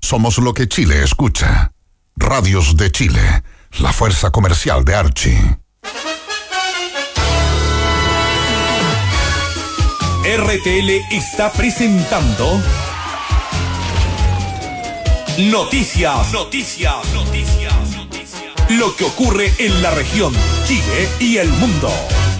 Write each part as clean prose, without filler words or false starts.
Somos lo que Chile escucha. Radios de Chile, la fuerza comercial de Archie. RTL está presentando Noticias. Lo que ocurre en la región, Chile y el mundo.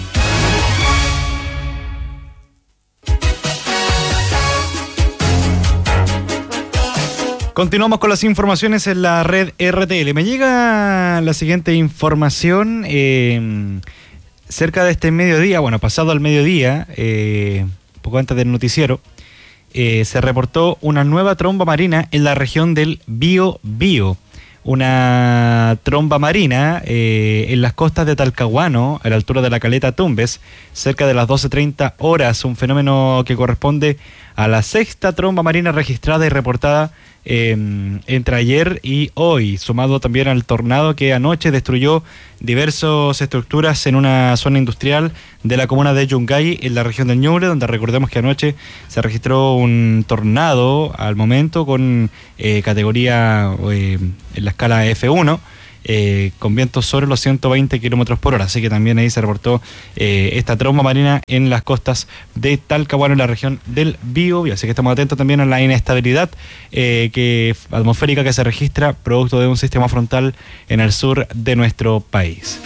Continuamos con las informaciones en la red RTL. Me llega la siguiente información. Cerca de este mediodía, pasado al mediodía, poco antes del noticiero, se reportó una nueva tromba marina en la región del Biobío. Una tromba marina en las costas de Talcahuano, a la altura de la caleta Tumbes, cerca de las 12:30 horas. Un fenómeno que corresponde a la sexta tromba marina registrada y reportada entre ayer y hoy, sumado también al tornado que anoche destruyó diversas estructuras en una zona industrial de la comuna de Yungay, en la región del Ñuble, donde recordemos que anoche se registró un tornado al momento con categoría en la escala F1, con vientos sobre los 120 kilómetros por hora. Así que también ahí se reportó esta tromba marina en las costas de Talcahuano, en la región del Biobío. Así que estamos atentos también a la inestabilidad atmosférica que se registra producto de un sistema frontal en el sur de nuestro país.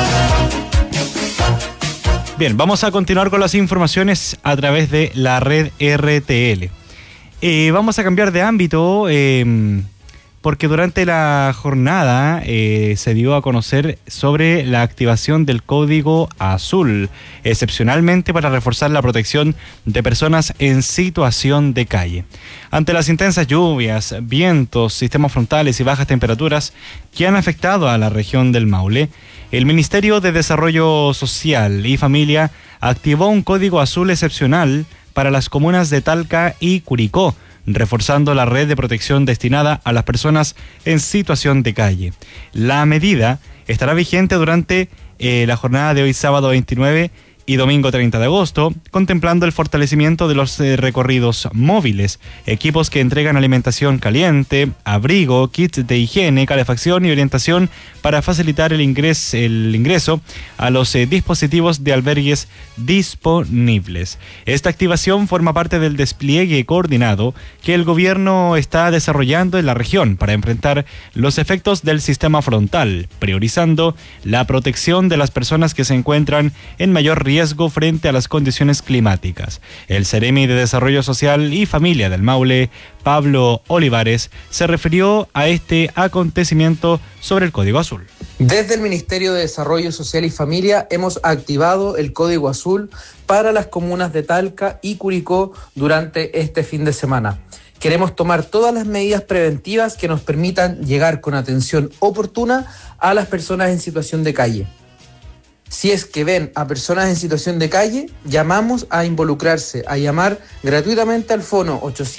Bien, vamos a continuar con las informaciones a través de la red RTL. Vamos a cambiar de ámbito porque durante la jornada se dio a conocer sobre la activación del Código Azul, excepcionalmente para reforzar la protección de personas en situación de calle. Ante las intensas lluvias, vientos, sistemas frontales y bajas temperaturas que han afectado a la región del Maule, el Ministerio de Desarrollo Social y Familia activó un Código Azul excepcional para las comunas de Talca y Curicó, reforzando la red de protección destinada a las personas en situación de calle. La medida estará vigente durante la jornada de hoy sábado 29 y domingo 30 de agosto, contemplando el fortalecimiento de los recorridos móviles, equipos que entregan alimentación caliente, abrigo, kits de higiene, calefacción y orientación para facilitar el ingreso a los dispositivos de albergues disponibles. Esta activación forma parte del despliegue coordinado que el gobierno está desarrollando en la región para enfrentar los efectos del sistema frontal, priorizando la protección de las personas que se encuentran en mayor riesgo frente a las condiciones climáticas. El Seremi de Desarrollo Social y Familia del Maule, Pablo Olivares, se refirió a este acontecimiento sobre el Código Azul. Desde el Ministerio de Desarrollo Social y Familia hemos activado el Código Azul para las comunas de Talca y Curicó durante este fin de semana. Queremos tomar todas las medidas preventivas que nos permitan llegar con atención oportuna a las personas en situación de calle. Si es que ven a personas en situación de calle, llamamos a involucrarse, a llamar gratuitamente al fono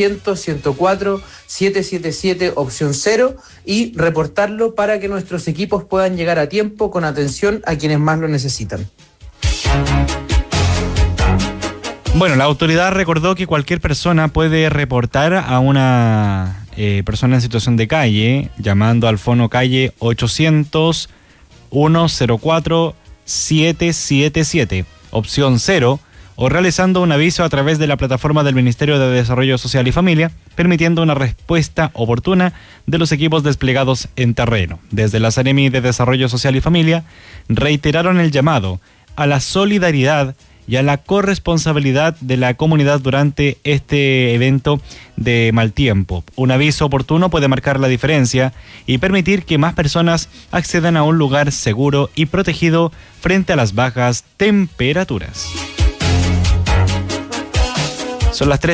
800-104-777 opción 0 y reportarlo para que nuestros equipos puedan llegar a tiempo con atención a quienes más lo necesitan. Bueno, la autoridad recordó que cualquier persona puede reportar a una persona en situación de calle llamando al fono calle 800-104-777, opción 0, o realizando un aviso a través de la plataforma del Ministerio de Desarrollo Social y Familia, permitiendo una respuesta oportuna de los equipos desplegados en terreno. Desde la Seremi de Desarrollo Social y Familia, reiteraron el llamado a la solidaridad y a la corresponsabilidad de la comunidad durante este evento de mal tiempo. Un aviso oportuno puede marcar la diferencia y permitir que más personas accedan a un lugar seguro y protegido frente a las bajas temperaturas. Son las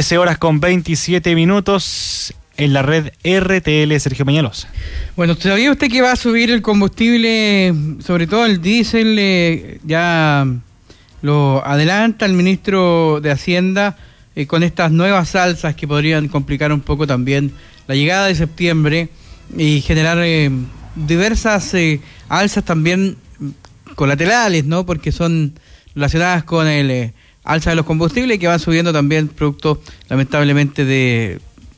13:27 en la red RTL. Sergio Peñalosa. Bueno, ¿sabía usted que va a subir el combustible, sobre todo el diésel? Ya lo adelanta el ministro de Hacienda con estas nuevas alzas que podrían complicar un poco también la llegada de septiembre y generar diversas alzas también colaterales, ¿no? Porque son relacionadas con el alza de los combustibles que van subiendo también producto, lamentablemente, de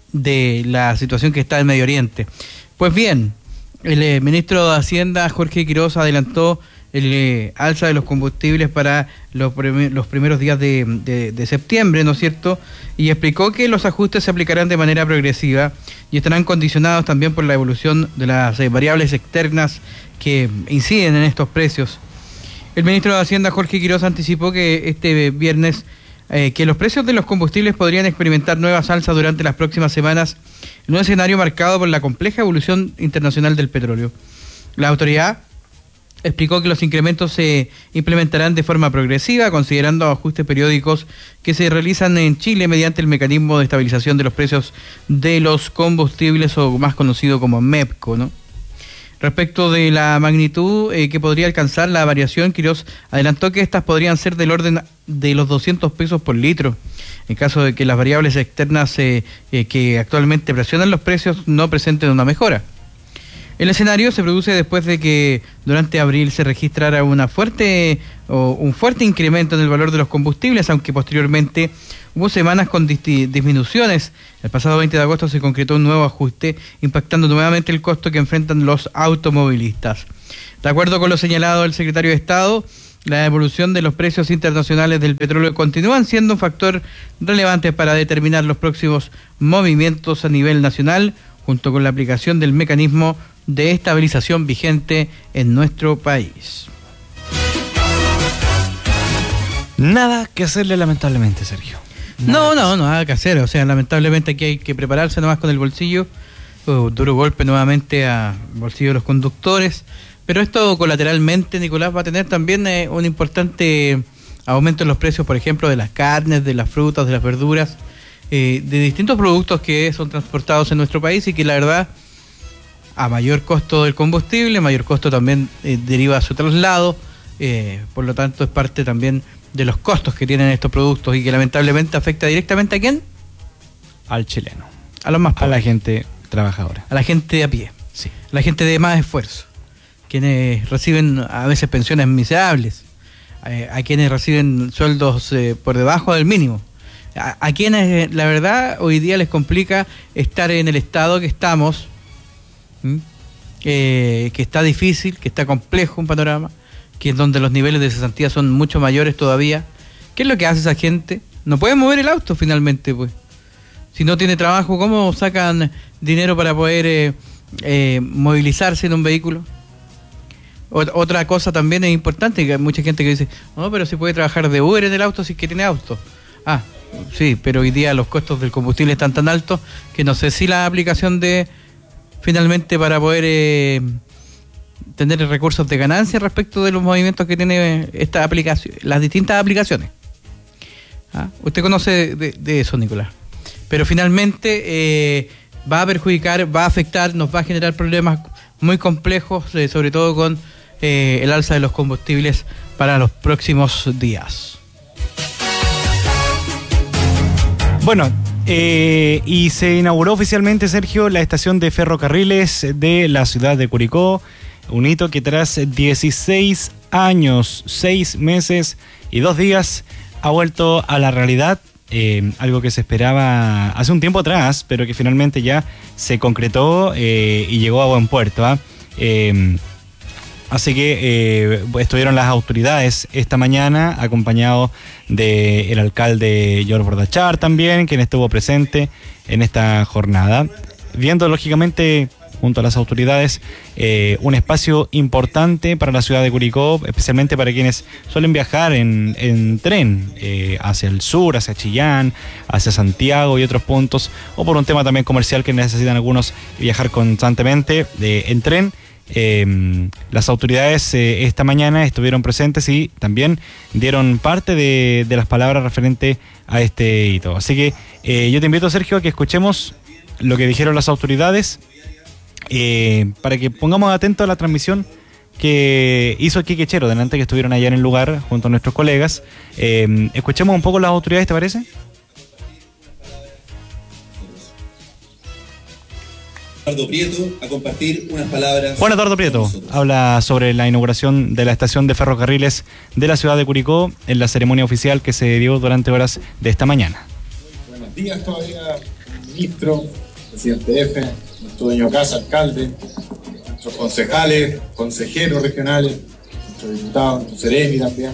de la situación que está en Medio Oriente. Pues bien, el ministro de Hacienda, Jorge Quiroz, adelantó el alza de los combustibles para los primeros días de septiembre, ¿no es cierto? Y explicó que los ajustes se aplicarán de manera progresiva y estarán condicionados también por la evolución de las variables externas que inciden en estos precios. El ministro de Hacienda, Jorge Quiroz, anticipó que este viernes que los precios de los combustibles podrían experimentar nuevas alzas durante las próximas semanas en un escenario marcado por la compleja evolución internacional del petróleo. La autoridad explicó que los incrementos se implementarán de forma progresiva, considerando ajustes periódicos que se realizan en Chile mediante el mecanismo de estabilización de los precios de los combustibles, o más conocido como MEPCO, ¿no? Respecto de la magnitud que podría alcanzar la variación, Quiroz adelantó que estas podrían ser del orden de los 200 pesos por litro, en caso de que las variables externas que actualmente presionan los precios no presenten una mejora. El escenario se produce después de que durante abril se registrara un fuerte incremento en el valor de los combustibles, aunque posteriormente hubo semanas con disminuciones. El pasado 20 de agosto se concretó un nuevo ajuste, impactando nuevamente el costo que enfrentan los automovilistas. De acuerdo con lo señalado del secretario de Estado, la evolución de los precios internacionales del petróleo continúan siendo un factor relevante para determinar los próximos movimientos a nivel nacional, junto con la aplicación del mecanismo de estabilización vigente en nuestro país. Nada que hacerle, lamentablemente, Sergio. Nada que hacer. O sea, lamentablemente aquí hay que prepararse nomás con el bolsillo. Duro golpe nuevamente al bolsillo de los conductores. Pero esto colateralmente, Nicolás, va a tener también un importante aumento en los precios, por ejemplo, de las carnes, de las frutas, de las verduras, de distintos productos que son transportados en nuestro país y que la verdad, a mayor costo del combustible, mayor costo también deriva su traslado, por lo tanto es parte también de los costos que tienen estos productos y que lamentablemente afecta directamente ¿a quién? Al chileno. A los más pobres. A la gente trabajadora. A la gente de a pie. Sí. A la gente de más esfuerzo. Quienes reciben a veces pensiones miserables. A quienes reciben sueldos por debajo del mínimo. A quienes, la verdad, hoy día les complica estar en el estado que estamos, que está difícil, que está complejo un panorama, que es donde los niveles de cesantía son mucho mayores todavía. ¿Qué es lo que hace esa gente? No puede mover el auto finalmente, pues. Si no tiene trabajo, ¿cómo sacan dinero para poder movilizarse en un vehículo? Otra cosa también es importante, que hay mucha gente que dice, no, pero se puede trabajar de Uber en el auto si es que tiene auto. Ah, sí, pero hoy día los costos del combustible están tan altos que no sé si la aplicación de finalmente para poder tener recursos de ganancia respecto de los movimientos que tiene esta aplicación, las distintas aplicaciones. ¿Ah? Usted conoce de eso, Nicolás. Pero finalmente va a perjudicar, va a afectar, nos va a generar problemas muy complejos, sobre todo con el alza de los combustibles para los próximos días. Bueno, y se inauguró oficialmente, Sergio, la estación de ferrocarriles de la ciudad de Curicó, un hito que tras 16 años, 6 meses y 2 días ha vuelto a la realidad, algo que se esperaba hace un tiempo atrás, pero que finalmente ya se concretó y llegó a buen puerto, ¿ah? Así que estuvieron las autoridades esta mañana, acompañados del alcalde George Bordachar también, quien estuvo presente en esta jornada, viendo lógicamente junto a las autoridades un espacio importante para la ciudad de Curicó, especialmente para quienes suelen viajar en tren hacia el sur, hacia Chillán, hacia Santiago y otros puntos, o por un tema también comercial que necesitan algunos viajar constantemente en tren. Las autoridades esta mañana estuvieron presentes y también dieron parte de las palabras referente a este hito. Así que yo te invito, Sergio, a que escuchemos lo que dijeron las autoridades para que pongamos atentos a la transmisión que hizo Quique Chero, delante que estuvieron allá en el lugar junto a nuestros colegas. Escuchemos un poco las autoridades, ¿te parece? Eduardo Prieto a compartir unas palabras. Juan Eduardo Prieto habla sobre la inauguración de la estación de ferrocarriles de la ciudad de Curicó en la ceremonia oficial que se dio durante horas de esta mañana. Buenos días todavía, ministro. presidente F, nuestro dueño de casa, alcalde, nuestros concejales, consejeros regionales, nuestros diputados, nuestro Seremi también,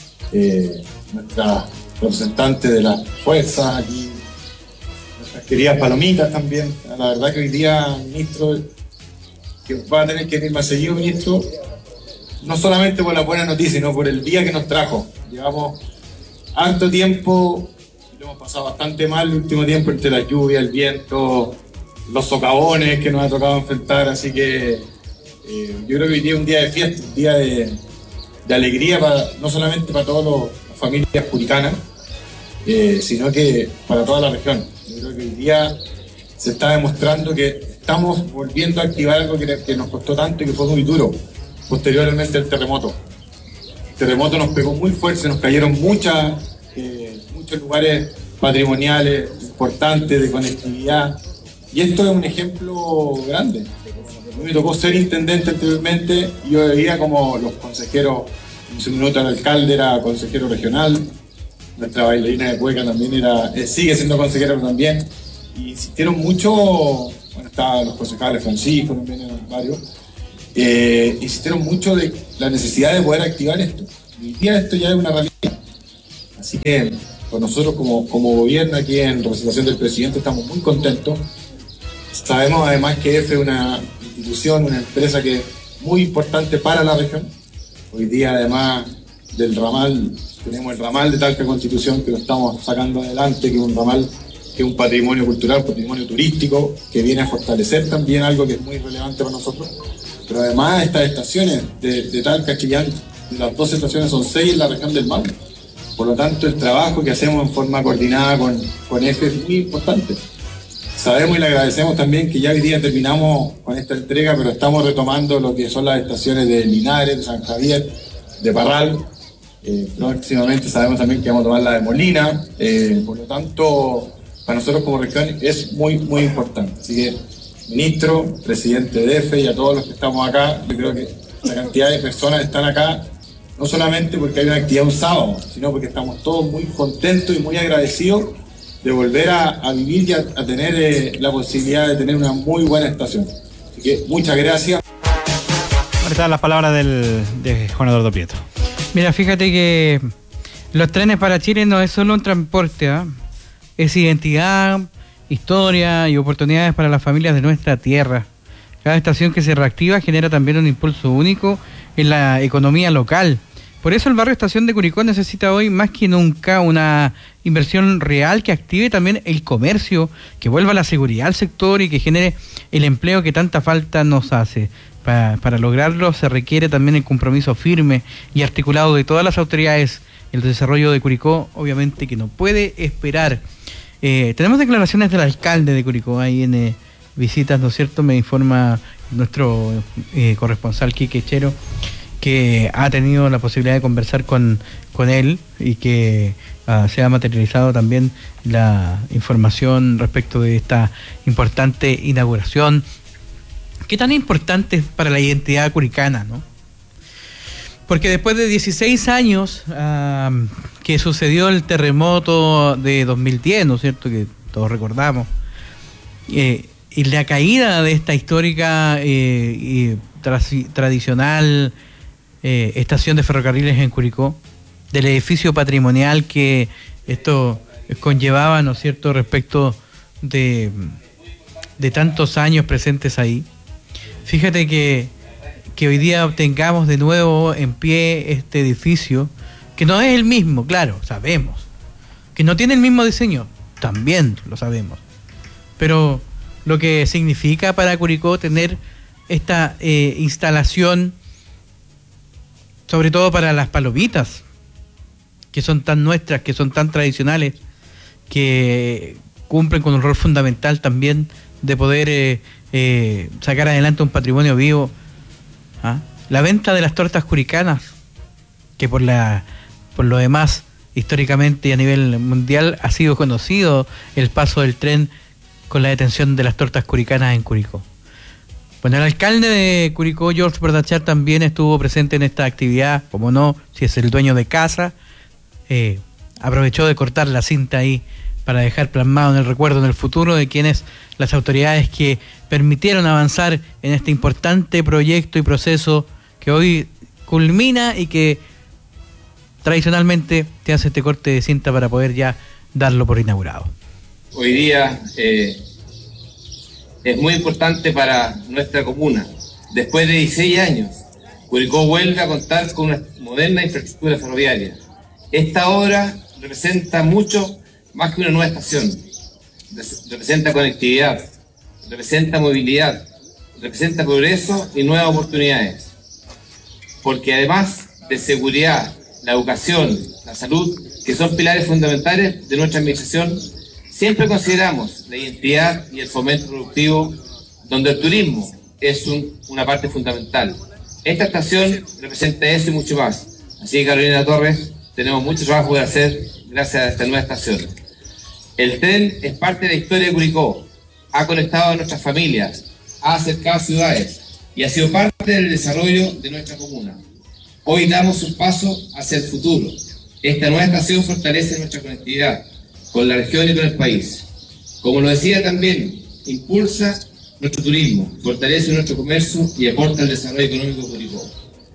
nuestra representante de las fuerzas aquí, nuestras queridas palomitas también. La verdad que hoy día, ministro, que va a tener que venir más seguido, ministro, no solamente por la buena noticia, sino por el día que nos trajo. Llevamos harto tiempo, lo hemos pasado bastante mal el último tiempo entre la lluvia, el viento, los socavones que nos ha tocado enfrentar, así que yo creo que hoy día es un día de fiesta, un día de alegría, no solamente para todas las familias curicanas, sino que para toda la región. Yo creo que hoy día se está demostrando que estamos volviendo a activar algo que nos costó tanto y que fue muy duro posteriormente al terremoto. El terremoto nos pegó muy fuerte, nos cayeron muchos lugares patrimoniales importantes de conectividad, y esto es un ejemplo grande. A mí me tocó ser intendente anteriormente y yo veía como los consejeros, en su minuto el alcalde era consejero regional, nuestra bailarina de cueca también sigue siendo consejera también, y insistieron mucho, bueno, estaban los concejales Francisco, también eran varios, insistieron mucho de la necesidad de poder activar esto. Hoy día esto ya es una realidad. Así que con nosotros como gobierno aquí en representación del presidente estamos muy contentos. Sabemos además que EFE es una institución, una empresa que es muy importante para la región. Hoy día además del ramal, tenemos el ramal de Talca Constitución que lo estamos sacando adelante, que es un ramal que es un patrimonio cultural, patrimonio turístico, que viene a fortalecer también algo que es muy relevante para nosotros. Pero además estas estaciones de Talca, Chillán, las 2 estaciones son 6 en la región del Maule. Por lo tanto, el trabajo que hacemos en forma coordinada con EFE es muy importante. Sabemos y le agradecemos también que ya hoy día terminamos con esta entrega, pero estamos retomando lo que son las estaciones de Linares, de San Javier, de Parral. Próximamente sabemos también que vamos a tomar la de Molina. Por lo tanto, para nosotros como región es muy, muy importante. Así que, ministro, presidente de EFE y a todos los que estamos acá, yo creo que la cantidad de personas que están acá, no solamente porque hay una actividad un sábado, sino porque estamos todos muy contentos y muy agradecidos de volver a vivir y a tener la posibilidad de tener una muy buena estación. Así que muchas gracias. Ahora están las palabras de Juan Eduardo Prieto. Mira, fíjate que los trenes para Chile no es solo un transporte, ¿eh? Es identidad, historia y oportunidades para las familias de nuestra tierra. Cada estación que se reactiva genera también un impulso único en la economía local. Por eso el barrio Estación de Curicó necesita hoy más que nunca una inversión real que active también el comercio, que vuelva la seguridad al sector y que genere el empleo que tanta falta nos hace. Para lograrlo se requiere también el compromiso firme y articulado de todas las autoridades. El desarrollo de Curicó obviamente que no puede esperar. Tenemos declaraciones del alcalde de Curicó ahí en visitas, ¿no es cierto? Me informa nuestro corresponsal Quique Chero, que ha tenido la posibilidad de conversar con él y que se ha materializado también la información respecto de esta importante inauguración. ¿Qué tan importante es para la identidad curicana, no? Porque después de 16 años que sucedió el terremoto de 2010, ¿no es cierto?, que todos recordamos, y la caída de esta histórica y tradicional estación de ferrocarriles en Curicó, del edificio patrimonial que esto conllevaba, ¿no es cierto?, respecto de tantos años presentes ahí. Fíjate que hoy día tengamos de nuevo en pie este edificio, que no es el mismo, claro, sabemos, que no tiene el mismo diseño, también lo sabemos, pero lo que significa para Curicó tener esta instalación, sobre todo para las palomitas, que son tan nuestras, que son tan tradicionales, que cumplen con un rol fundamental también de poder sacar adelante un patrimonio vivo. La venta de las tortas curicanas, que por lo demás, históricamente y a nivel mundial, ha sido conocido el paso del tren con la detención de las tortas curicanas en Curicó. Bueno, el alcalde de Curicó, George Bordachar, también estuvo presente en esta actividad, como no, si es el dueño de casa, aprovechó de cortar la cinta ahí para dejar plasmado en el recuerdo en el futuro de quienes las autoridades que permitieron avanzar en este importante proyecto y proceso que hoy culmina y que tradicionalmente te hace este corte de cinta para poder ya darlo por inaugurado. Hoy día es muy importante para nuestra comuna. Después de 16 años, Curicó vuelve a contar con una moderna infraestructura ferroviaria. Esta obra representa mucho más que una nueva estación. Representa conectividad, representa movilidad, representa progreso y nuevas oportunidades. Porque además de seguridad, la educación, la salud, que son pilares fundamentales de nuestra administración, siempre consideramos la identidad y el fomento productivo, donde el turismo es una parte fundamental. Esta estación representa eso y mucho más. Así que, Carolina Torres, tenemos mucho trabajo por hacer gracias a esta nueva estación. El tren es parte de la historia de Curicó, ha conectado a nuestras familias, ha acercado ciudades y ha sido parte del desarrollo de nuestra comuna. Hoy damos un paso hacia el futuro. Esta nueva estación fortalece nuestra conectividad con la región y con el país. Como lo decía también, impulsa nuestro turismo, fortalece nuestro comercio y aporta al desarrollo económico de Curicó.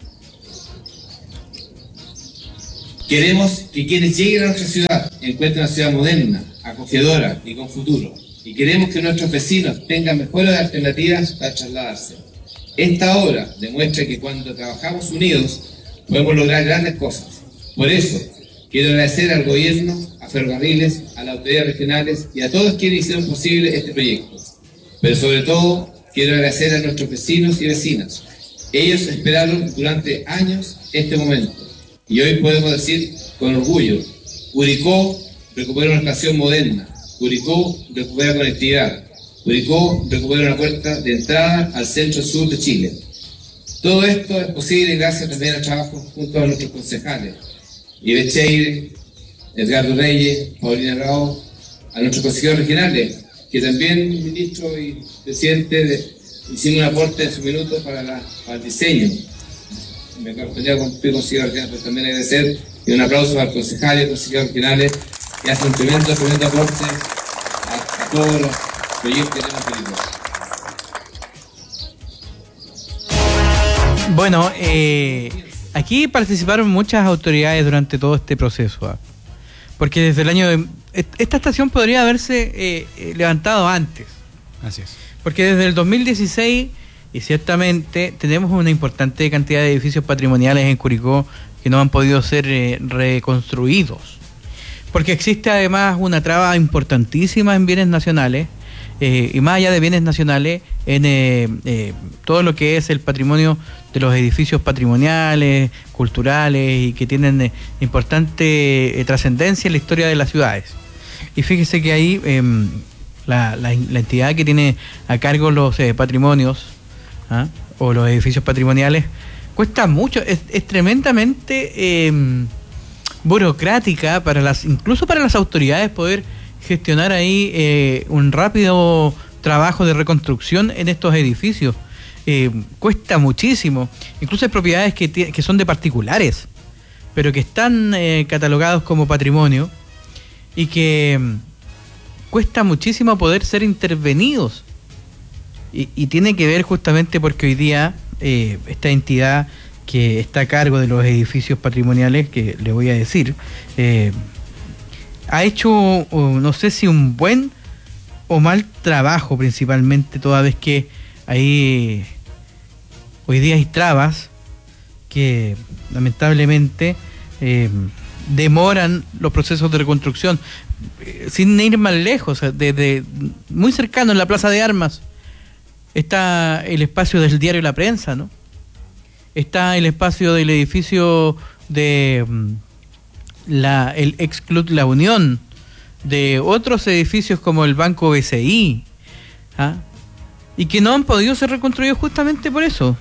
Queremos que quienes lleguen a nuestra ciudad encuentren una ciudad moderna, acogedora y con futuro. Y queremos que nuestros vecinos tengan mejores alternativas para trasladarse. Esta obra demuestra que cuando trabajamos unidos podemos lograr grandes cosas. Por eso, quiero agradecer al gobierno, a Ferrocarriles, a las autoridades regionales y a todos quienes hicieron posible este proyecto. Pero sobre todo, quiero agradecer a nuestros vecinos y vecinas. Ellos esperaron durante años este momento. Y hoy podemos decir con orgullo, Curicó recupera una estación moderna, Curicó recupera conectividad, Curicó recupera una puerta de entrada al centro-sur de Chile. Todo esto es posible gracias también al trabajo junto a nuestros concejales, Ives Cheire, Edgardo Reyes, Paulina Rao, a nuestros consejeros regionales, que también, ministro y presidente, hicimos un aporte en su minuto para el diseño. Me correspondía cumplir consejero regional, pero también agradecer y un aplauso al concejal y a los consejeros regionales que hacen un tremendo aporte a todos los proyectos que tenemos en Curicó. Bueno, aquí participaron muchas autoridades durante todo este proceso, porque desde el año esta estación podría haberse levantado antes. Así es. Porque desde el 2016, y ciertamente tenemos una importante cantidad de edificios patrimoniales en Curicó que no han podido ser reconstruidos. Porque existe además una traba importantísima en bienes nacionales, y más allá de bienes nacionales, en todo lo que es el patrimonio de los edificios patrimoniales, culturales y que tienen importante trascendencia en la historia de las ciudades. Y fíjese que ahí la entidad que tiene a cargo los patrimonios o los edificios patrimoniales cuesta mucho, es tremendamente burocrática incluso para las autoridades poder gestionar ahí un rápido trabajo de reconstrucción en estos edificios. Cuesta muchísimo. Incluso hay propiedades que son de particulares, pero que están catalogados como patrimonio y que cuesta muchísimo poder ser intervenidos. Y tiene que ver justamente porque hoy día esta entidad que está a cargo de los edificios patrimoniales, que le voy a decir, ha hecho, no sé si un buen o mal trabajo, principalmente toda vez que ahí hoy día hay trabas que lamentablemente demoran los procesos de reconstrucción. Sin ir más lejos, desde muy cercano en la Plaza de Armas está el espacio del diario La Prensa, ¿no? Está el espacio del edificio de el ex Club La Unión, de otros edificios como el Banco BCI, y que no han podido ser reconstruidos justamente por eso.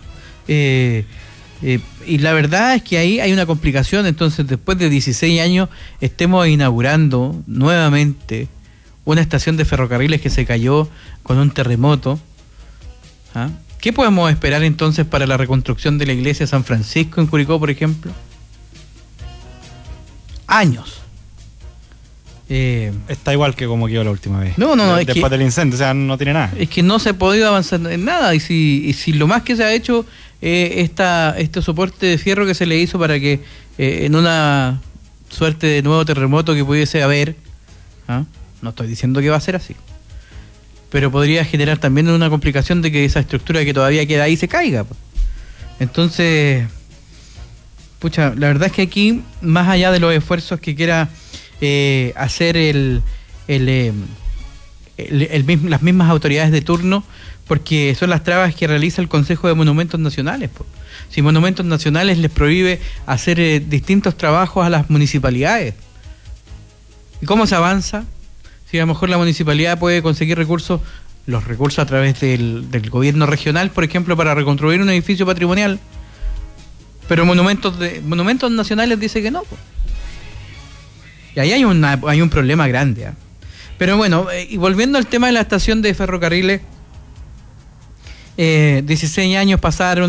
Y la verdad es que ahí hay una complicación. Entonces, después de 16 años estemos inaugurando nuevamente una estación de ferrocarriles que se cayó con un terremoto. ¿Qué podemos esperar entonces para la reconstrucción de la iglesia de San Francisco en Curicó, por ejemplo? Años. Está igual que como quedó la última vez. No, después del incendio, o sea, no tiene nada. Es que no se ha podido avanzar en nada. Y si lo más que se ha hecho, este soporte de fierro que se le hizo para que en una suerte de nuevo terremoto que pudiese haber, no estoy diciendo que va a ser así, pero podría generar también una complicación de que esa estructura que todavía queda ahí se caiga. Entonces, pucha, la verdad es que aquí, más allá de los esfuerzos que quiera hacer las mismas autoridades de turno, porque son las trabas que realiza el Consejo de Monumentos Nacionales. Si Monumentos Nacionales les prohíbe hacer distintos trabajos a las municipalidades, ¿y cómo se avanza? Si a lo mejor la municipalidad puede conseguir los recursos a través del gobierno regional, por ejemplo, para reconstruir un edificio patrimonial, pero Monumentos Nacionales dice que no. Y ahí hay un problema grande. Pero bueno, y volviendo al tema de la estación de ferrocarriles, 16 años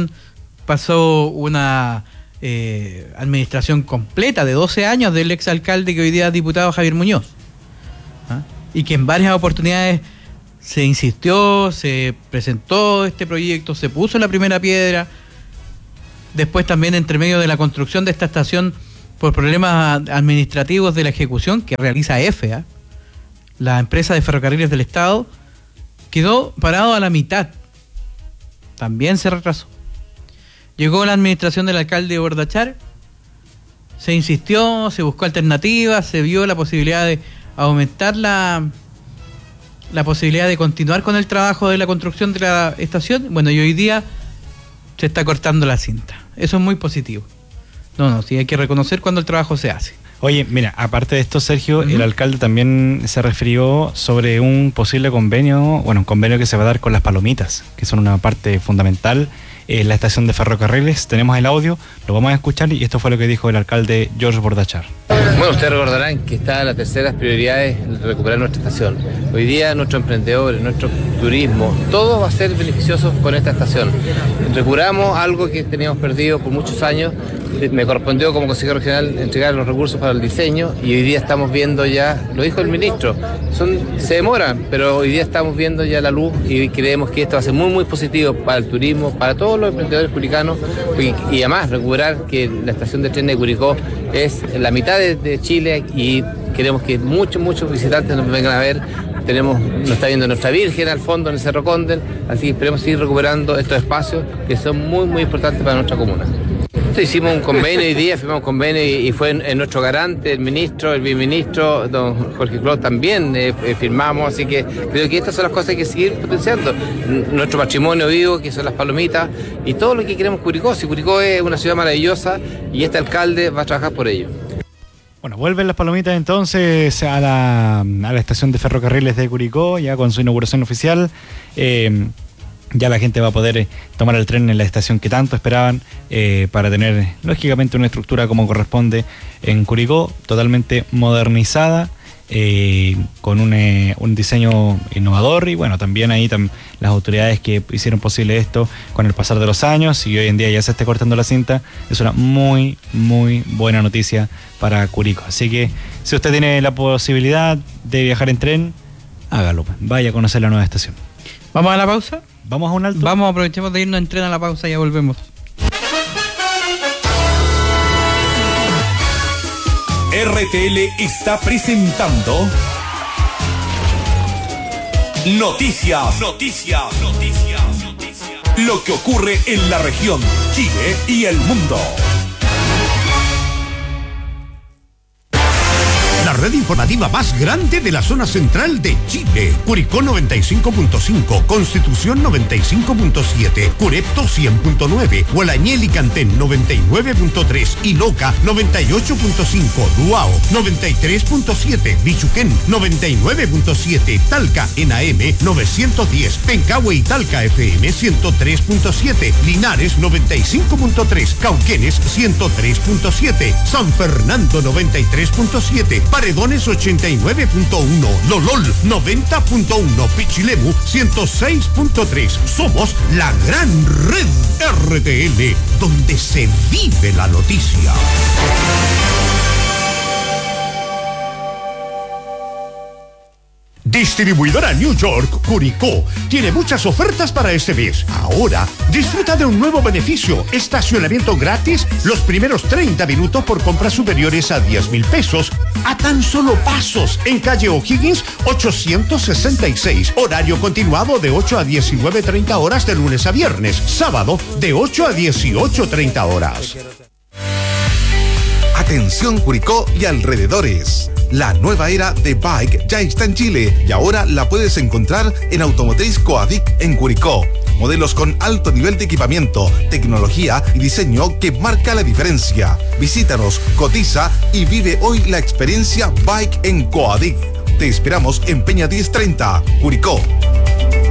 pasó una administración completa de 12 años del exalcalde que hoy día es diputado Javier Muñoz. Y que en varias oportunidades se insistió, se presentó este proyecto, se puso la primera piedra. Después también entre medio de la construcción de esta estación, por problemas administrativos de la ejecución que realiza EFE, la empresa de ferrocarriles del Estado, quedó parado a la mitad. También se retrasó. Llegó la administración del alcalde Bordachar, se insistió, se buscó alternativas, se vio la posibilidad de aumentar la posibilidad de continuar con el trabajo de la construcción de la estación. Bueno, y hoy día se está cortando la cinta. Eso es muy positivo. Sí, hay que reconocer cuando el trabajo se hace. Oye, mira, aparte de esto, Sergio, el alcalde también se refirió sobre un posible convenio, un convenio que se va a dar con las palomitas, que son una parte fundamental en la estación de ferrocarriles. Tenemos el audio, lo vamos a escuchar, y esto fue lo que dijo el alcalde George Bordachar. Bueno, ustedes recordarán que está la tercera prioridad es recuperar nuestra estación. Hoy día nuestros emprendedores, nuestro turismo, todo va a ser beneficioso con esta estación. Recuperamos algo que teníamos perdido por muchos años. Me correspondió como consejero regional entregar los recursos para el diseño, y hoy día estamos viendo ya, lo dijo el ministro, se demoran, pero hoy día estamos viendo ya la luz y creemos que esto va a ser muy muy positivo para el turismo, para todos los emprendedores curicanos, y además recuperar que la estación de tren de Curicó es la mitad de Chile, y queremos que muchos visitantes nos vengan a ver. Nos está viendo nuestra Virgen al fondo en el Cerro Condel, así que esperemos seguir recuperando estos espacios que son muy muy importantes para nuestra comuna. Hicimos un convenio hoy día, firmamos un convenio, y fue en nuestro garante, el ministro, el viceministro, don Jorge Clot también firmamos, así que creo que estas son las cosas que hay que seguir potenciando. Nuestro patrimonio vivo, que son las palomitas, y todo lo que queremos Curicó. Si Curicó es una ciudad maravillosa, y este alcalde va a trabajar por ello. Bueno, vuelven las palomitas entonces a la estación de ferrocarriles de Curicó, ya con su inauguración oficial. Ya la gente va a poder tomar el tren en la estación que tanto esperaban, para tener, lógicamente, una estructura como corresponde en Curicó, totalmente modernizada, con un diseño innovador. Y bueno, también ahí las autoridades que hicieron posible esto con el pasar de los años, y hoy en día ya se esté cortando la cinta, es una muy, muy buena noticia para Curicó. Así que si usted tiene la posibilidad de viajar en tren, hágalo, vaya a conocer la nueva estación. ¿Vamos a la pausa? Vamos a un alto. Vamos, aprovechemos de irnos en tren a la pausa y ya volvemos. RTL está presentando Noticias. Lo que ocurre en la región, Chile y el mundo. La red informativa más grande de la zona central de Chile. Curicó 95.5, Constitución 95.7, Curepto 100.9, Gualañel y Cantén 99.3, Iloca 98.5, Duao 93.7, Bichuquén 99.7, Talca en AM 910, Pencahue y Talca FM 103.7, Linares 95.3, Cauquenes 103.7, San Fernando 93.7, Paredones 89.1, Lolol 90.1, Pichilemu 106.3. Somos la gran red RTL, donde se vive la noticia. Distribuidora New York, Curicó, tiene muchas ofertas para este mes. Ahora, disfruta de un nuevo beneficio. Estacionamiento gratis los primeros 30 minutos por compras superiores a 10,000 pesos. A tan solo pasos, en calle O'Higgins, 866. Horario continuado de 8 a 19:30 horas de lunes a viernes. Sábado, de 8 a 18:30 horas. Atención Curicó y alrededores. La nueva era de Bike ya está en Chile y ahora la puedes encontrar en Automotriz Coadic en Curicó. Modelos con alto nivel de equipamiento, tecnología y diseño que marca la diferencia. Visítanos, cotiza y vive hoy la experiencia Bike en Coadic. Te esperamos en Peña 1030, Curicó.